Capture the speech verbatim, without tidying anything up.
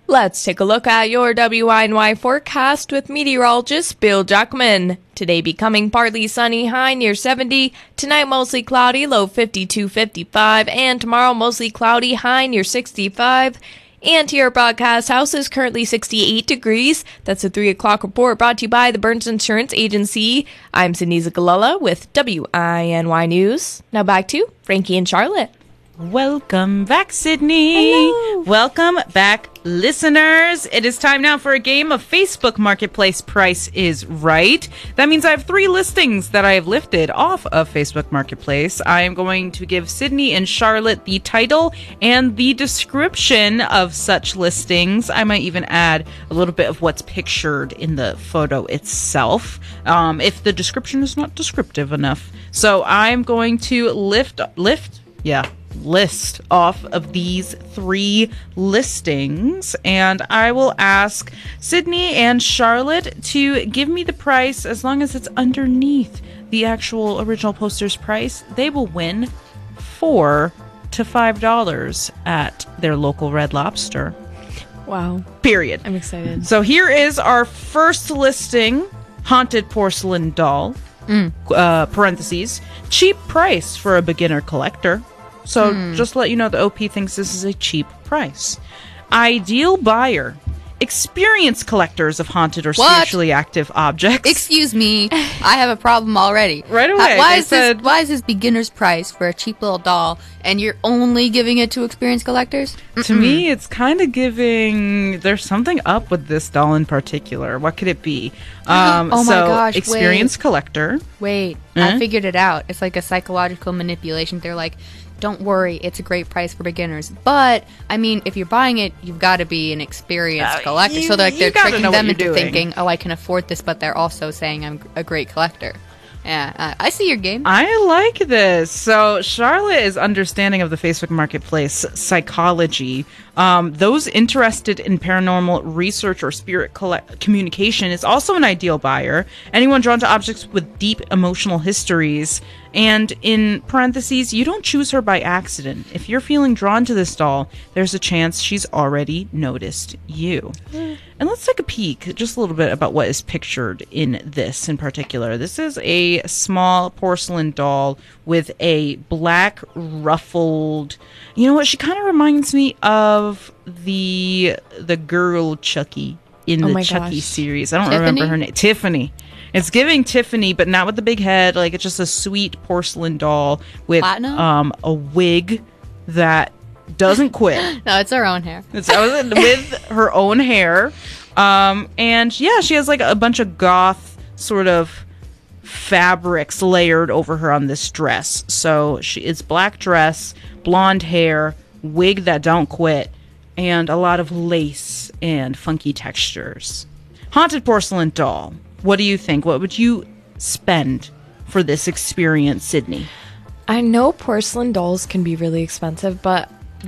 Let's take a look at your W I N Y forecast with meteorologist Bill Jackman. Today becoming partly sunny, high near seventy. Tonight mostly cloudy, low fifty-two, fifty-five. And tomorrow mostly cloudy, high near sixty-five. And here at Broadcast House is currently sixty-eight degrees. That's a three o'clock report brought to you by the Burns Insurance Agency. I'm Sydney Zagalala with W I N Y News. Now back to Frankie and Charlotte. Welcome back, Sydney. Hello. Welcome back, listeners. It is time now for a game of Facebook Marketplace Price is Right. That means I have three listings that I have lifted off of Facebook Marketplace. I am going to give Sydney and Charlotte the title and the description of such listings. I might even add a little bit of what's pictured in the photo itself, um, if the description is not descriptive enough. So I'm going to lift, lift, yeah. list off of these three listings, and I will ask Sydney and Charlotte to give me the price. As long as it's underneath the actual original poster's price, they will win four to five dollars at their local Red Lobster. Wow. Period. I'm excited. So here is our first listing: haunted porcelain doll. Mm. Uh, parentheses, cheap price for a beginner collector. So mm. just to let you know, the O P thinks this is a cheap price. Ideal buyer. Experienced collectors of haunted or What? spiritually active objects. Excuse me, I have a problem already. Right away. How- why they is said, this? Why is this beginner's price for a cheap little doll, and you're only giving it to experienced collectors? to me, it's kind of giving... There's something up with this doll in particular. What could it be? Um, Oh my so, gosh, experienced wait. collector. Wait, Mhm. I figured it out. It's like a psychological manipulation. They're like, don't worry, it's a great price for beginners. But, I mean, if you're buying it, you've got to be an experienced Uh, collector. you- so they're, like, you they're gotta tricking know what them you're into doing. thinking, oh, I can afford this, but they're also saying I'm a great collector. Yeah, uh, I see your game. I like this. So Charlotte is understanding of the Facebook Marketplace psychology. Um, those interested in paranormal research or spirit colle- communication is also an ideal buyer. Anyone drawn to objects with deep emotional histories. And in parentheses, you don't choose her by accident. If you're feeling drawn to this doll, there's a chance she's already noticed you. And let's take a peek just a little bit about what is pictured in this in particular. This is a small porcelain doll with a black ruffled... You know what? She kind of reminds me of the the girl Chucky in Oh the my Chucky gosh. series. I don't Tiffany? remember her name. Tiffany. It's giving Tiffany, but not with the big head. Like, it's just a sweet porcelain doll with Platinum? um a wig that doesn't quit. No, it's our own hair. It's with her own hair. Um, and yeah, she has like a bunch of goth sort of fabrics layered over her on this dress. So she it's black dress, blonde hair, wig that don't quit, and a lot of lace and funky textures. Haunted porcelain doll. What do you think? What would you spend for this experience, Sydney? I know porcelain dolls can be really expensive, but